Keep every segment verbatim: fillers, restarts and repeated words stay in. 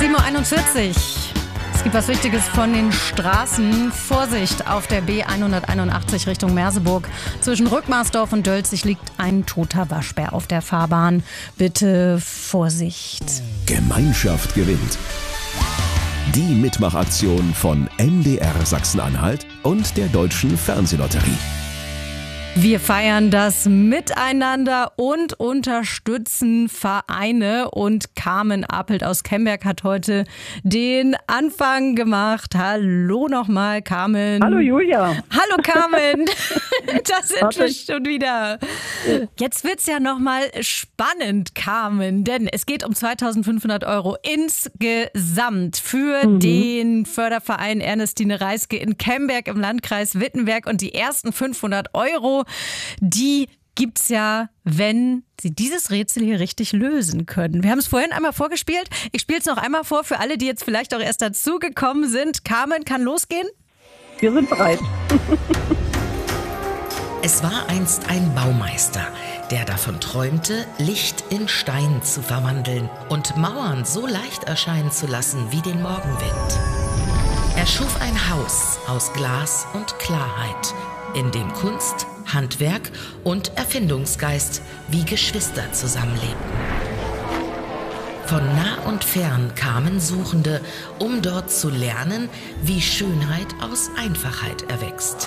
sieben Uhr einundvierzig. Es gibt was Wichtiges von den Straßen. Vorsicht auf der B hunderteinundachtzig Richtung Merseburg. Zwischen Rückmarsdorf und Dölzig liegt ein toter Waschbär auf der Fahrbahn. Bitte Vorsicht. Gemeinschaft gewinnt. Die Mitmachaktion von M D R Sachsen-Anhalt und der Deutschen Fernsehlotterie. Wir feiern das Miteinander und unterstützen Vereine. Und Carmen Apelt aus Kemberg hat heute den Anfang gemacht. Hallo nochmal, Carmen. Hallo Julia. Hallo Carmen. Da sind wir schon wieder. Jetzt wird's ja nochmal spannend, Carmen, denn es geht um zweitausendfünfhundert Euro insgesamt für mhm. den Förderverein Ernestine Reiske in Kemberg im Landkreis Wittenberg. Und die ersten fünfhundert Euro, die gibt's ja, wenn Sie dieses Rätsel hier richtig lösen können. Wir haben es vorhin einmal vorgespielt. Ich spiele es noch einmal vor für alle, die jetzt vielleicht auch erst dazugekommen sind. Carmen, kann losgehen? Wir sind bereit. Es war einst ein Baumeister, der davon träumte, Licht in Stein zu verwandeln und Mauern so leicht erscheinen zu lassen wie den Morgenwind. Er schuf ein Haus aus Glas und Klarheit, in dem Kunst, Handwerk und Erfindungsgeist wie Geschwister zusammenlebten. Von nah und fern kamen Suchende, um dort zu lernen, wie Schönheit aus Einfachheit erwächst.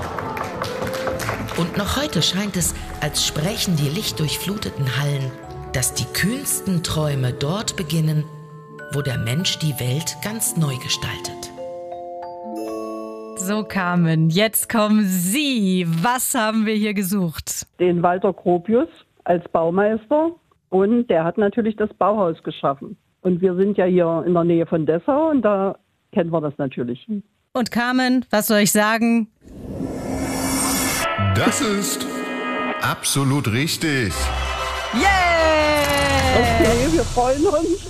Und noch heute scheint es, als sprächen die lichtdurchfluteten Hallen, dass die kühnsten Träume dort beginnen, wo der Mensch die Welt ganz neu gestaltet. So, Carmen, jetzt kommen Sie. Was haben wir hier gesucht? Den Walter Gropius als Baumeister, und der hat natürlich das Bauhaus geschaffen. Und wir sind ja hier in der Nähe von Dessau und da kennen wir das natürlich. Und Carmen, was soll ich sagen? Das ist absolut richtig. Yeah! Okay, wir freuen uns.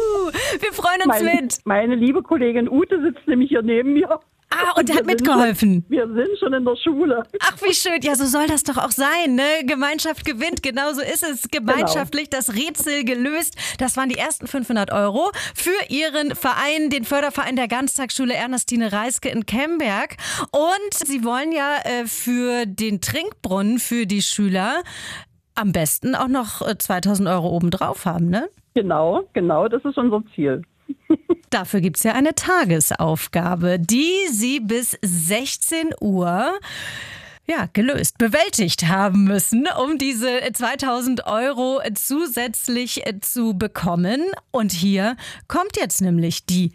Wir freuen uns Mein, mit. Meine liebe Kollegin Ute sitzt nämlich hier neben mir. Ah, und wir hat mitgeholfen. Schon, wir sind schon in der Schule. Ach, wie schön. Ja, so soll das doch auch sein, ne? Gemeinschaft gewinnt. Genauso ist es. Gemeinschaftlich das Rätsel gelöst. Das waren die ersten fünfhundert Euro für Ihren Verein, den Förderverein der Ganztagsschule Ernestine Reiske in Kemberg. Und Sie wollen ja äh, für den Trinkbrunnen für die Schüler am besten auch noch äh, zweitausend Euro obendrauf haben, ne? Genau, genau. Das ist unser Ziel. Dafür gibt es ja eine Tagesaufgabe, die Sie bis sechzehn Uhr ja, gelöst, bewältigt haben müssen, um diese zweitausend Euro zusätzlich zu bekommen. Und hier kommt jetzt nämlich die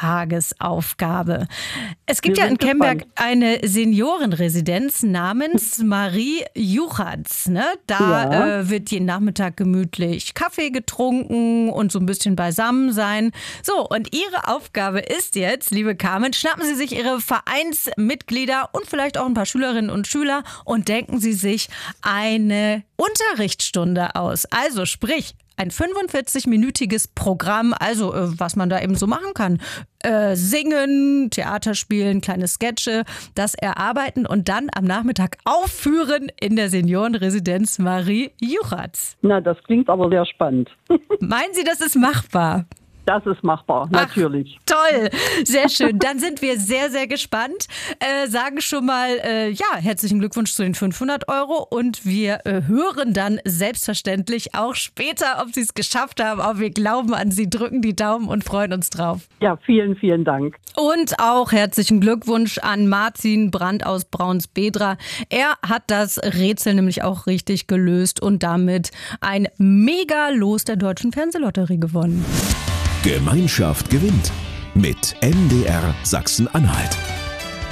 Tagesaufgabe. Es gibt ja in Kemberg gespannt. eine Seniorenresidenz namens Marie Juchatz. Ne? Da ja. äh, wird jeden Nachmittag gemütlich Kaffee getrunken und so ein bisschen beisammen sein. So, und Ihre Aufgabe ist jetzt, liebe Carmen, schnappen Sie sich Ihre Vereinsmitglieder und vielleicht auch ein paar Schülerinnen und Schüler und denken Sie sich eine Unterrichtsstunde aus. Also sprich, ein fünfundvierzig-minütiges Programm, also äh, was man da eben so machen kann. Äh, singen, Theater spielen, kleine Sketche, das erarbeiten und dann am Nachmittag aufführen in der Seniorenresidenz Marie Juchatz. Na, das klingt aber sehr spannend. Meinen Sie, das ist machbar? Das ist machbar, natürlich. Ach, toll, sehr schön. Dann sind wir sehr, sehr gespannt. Äh, sagen schon mal, äh, ja, herzlichen Glückwunsch zu den fünfhundert Euro. Und wir äh, hören dann selbstverständlich auch später, ob Sie es geschafft haben. Aber wir glauben an Sie, drücken die Daumen und freuen uns drauf. Ja, vielen, vielen Dank. Und auch herzlichen Glückwunsch an Martin Brandt aus Braunsbedra. Er hat das Rätsel nämlich auch richtig gelöst und damit ein Mega-Los der Deutschen Fernsehlotterie gewonnen. Gemeinschaft gewinnt mit M D R Sachsen-Anhalt.